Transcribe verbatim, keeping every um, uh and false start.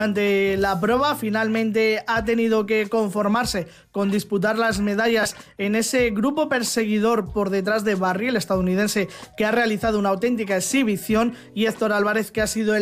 Durante la prueba finalmente ha tenido que conformarse con disputar las medallas en ese grupo perseguidor por detrás de Barry, el estadounidense, que ha realizado una auténtica exhibición, y Héctor Álvarez, que ha sido el